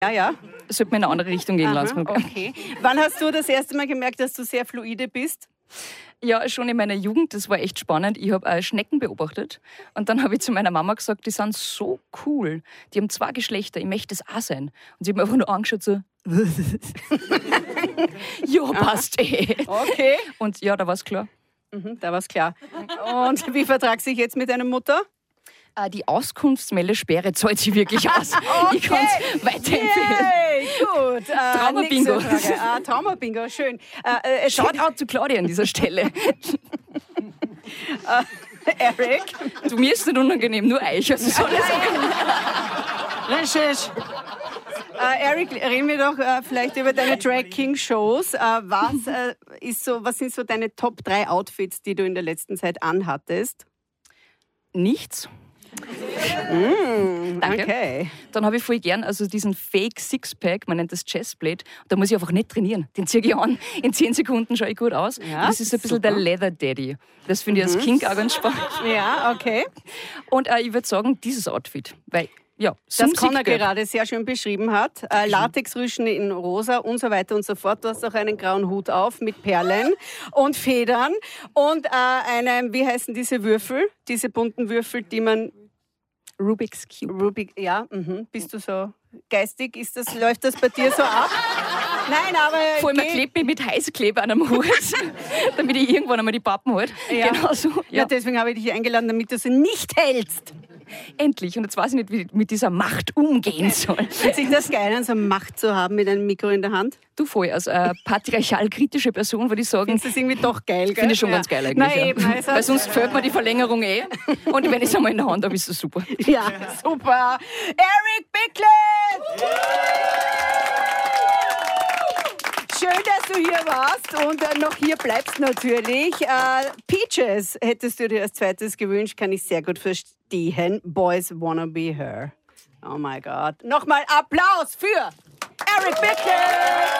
Ja. Sollte man in eine andere Richtung gehen lassen. Okay. Wann hast du das erste Mal gemerkt, dass du sehr fluide bist? Ja, schon in meiner Jugend, das war echt spannend. Ich habe Schnecken beobachtet und dann habe ich zu meiner Mama gesagt, die sind so cool. Die haben 2 Geschlechter, ich möchte das auch sein. Und sie hat mir einfach nur angeschaut so, ja, passt eh. Okay. Und ja, da war es klar. Da war es klar. Und wie vertragst du dich jetzt mit deiner Mutter? Die Auskunftsmeldesperre zahlt sich wirklich aus. Okay. Ich kann es weiterempfehlen. Yay, gut. Trauma-Bingo. nächste Frage. Trauma-Bingo, schön. Shoutout zu Claudia an dieser Stelle. Eric. Du, mir ist nicht unangenehm, nur euch. Also soll es Recherche. Eric, reden wir doch vielleicht über deine Drag King Shows. Was sind so deine Top 3 Outfits, die du in der letzten Zeit anhattest? nichts. Danke. Okay. Dann habe ich voll gern diesen Fake Sixpack, man nennt das Chestplate. Da muss ich einfach nicht trainieren. Den ziehe ich an. In 10 Sekunden schaue ich gut aus. Ja, das ist ein bisschen der Leather Daddy. Das finde ich als Kink auch ganz spannend. Ja, okay. Und ich würde sagen, dieses Outfit. Weil, ja, das Connor gerade sehr schön beschrieben hat. Latexrüschen in rosa und so weiter und so fort. Du hast auch einen grauen Hut auf mit Perlen und Federn und wie heißen diese Würfel? Diese bunten Würfel, die man... Rubik's Cube. Bist du so geistig? Läuft das bei dir so ab? Nein, aber... Vor allem, man klebt mich mit Heißkleber an einem Hut, damit ich irgendwann einmal die Pappen halte. Ja. Genau so. Ja, deswegen habe ich dich eingeladen, damit du sie nicht hältst. Endlich. Und jetzt weiß ich nicht, wie ich mit dieser Macht umgehen soll. Fühlt sich das geil an, so Macht zu haben mit einem Mikro in der Hand? Du voll, als patriarchal-kritische Person würde ich sagen... Findest du das irgendwie doch geil, gell? Finde ich schon ganz geil eigentlich. Na, eben, also weil sonst fällt mir die Verlängerung eh. Und wenn ich es einmal in der Hand habe, ist es super. Ja, super. Eric Bicklett! Schön, dass du hier warst und noch hier bleibst natürlich. Peaches hättest du dir als zweites gewünscht, kann ich sehr gut verstehen. Boys Wanna Be Her. Oh mein Gott. Nochmal Applaus für Eric Bicklett!